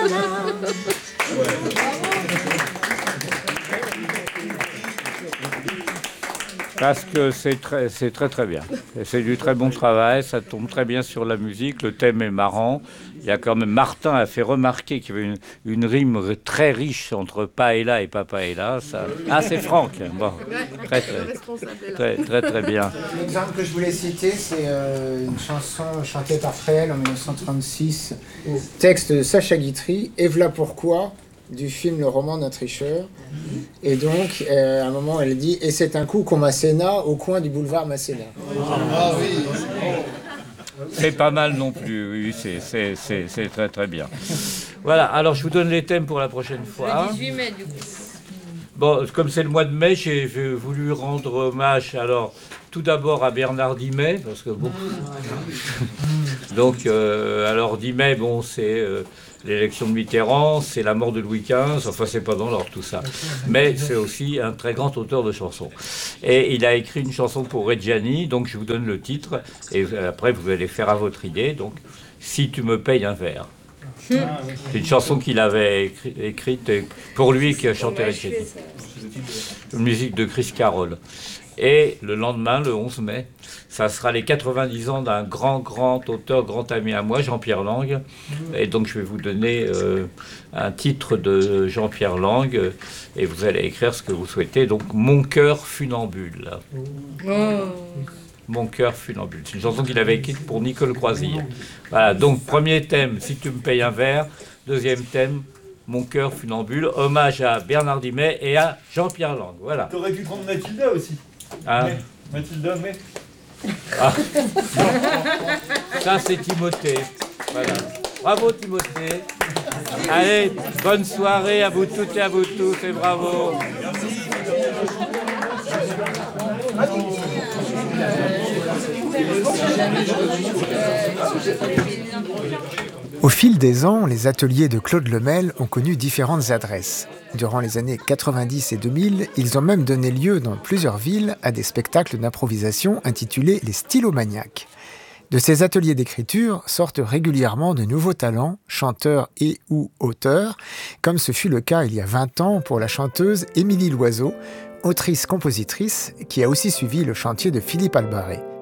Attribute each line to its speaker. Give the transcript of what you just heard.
Speaker 1: Parce que c'est très très bien. Et c'est du très bon travail, ça tombe très bien sur la musique, le thème est marrant. Il y a quand même, Martin a fait remarquer qu'il y avait une rime très riche entre paella et papaella. Ça... Ah, c'est Franck. Bon, très bien.
Speaker 2: L'exemple que je voulais citer, c'est une chanson chantée par Fréhel en 1936, texte de Sacha Guitry, Et v'là pourquoi, du film Le roman d'un tricheur. Et donc, à un moment, elle dit « Et c'est un coup qu'on Masséna au coin du boulevard Masséna. »
Speaker 1: C'est pas mal non plus, oui, c'est très très bien. Voilà, alors je vous donne les thèmes pour la prochaine fois.
Speaker 3: Le 18 mai, du coup.
Speaker 1: Bon, comme c'est le mois de mai, j'ai voulu rendre hommage, alors, tout d'abord à Bernard Dimet, parce que bon... Donc, alors Dimet, bon, c'est... l'élection de Mitterrand, c'est la mort de Louis XV, enfin c'est pas dans l'ordre tout ça, mais c'est aussi un très grand auteur de chansons. Et il a écrit une chanson pour Reggiani, donc je vous donne le titre, et après vous allez faire à votre idée, donc « Si tu me payes un verre ». C'est une chanson qu'il avait écrite pour lui qui a chanté Reggiani. Une musique de Chris Carroll. Et le lendemain, le 11 mai, ça sera les 90 ans d'un grand auteur, grand ami à moi, Jean-Pierre Lang. Et donc je vais vous donner un titre de Jean-Pierre Lang et vous allez écrire ce que vous souhaitez. Donc Mon cœur funambule. Mon cœur funambule. C'est une chanson qu'il avait écrite pour Nicole Croisille. Voilà, donc premier thème, Si tu me payes un verre. Deuxième thème, Mon cœur funambule. Hommage à Bernard Dimet et à Jean-Pierre Lang. Voilà.
Speaker 4: T'aurais pu prendre Mathilda aussi.
Speaker 1: Ah.
Speaker 4: Mathilda, mais...
Speaker 1: Ah. Ça, c'est Timothée. Voilà. Bravo, Timothée. Allez, bonne soirée à vous toutes et à vous tous, et bravo.
Speaker 2: Au fil des ans, les ateliers de Claude Lemel ont connu différentes adresses. Durant les années 90 et 2000, ils ont même donné lieu dans plusieurs villes à des spectacles d'improvisation intitulés les Stylomaniacs. De ces ateliers d'écriture sortent régulièrement de nouveaux talents, chanteurs et ou auteurs, comme ce fut le cas il y a 20 ans pour la chanteuse Émilie Loiseau, autrice-compositrice qui a aussi suivi le chantier de Philippe Albaré.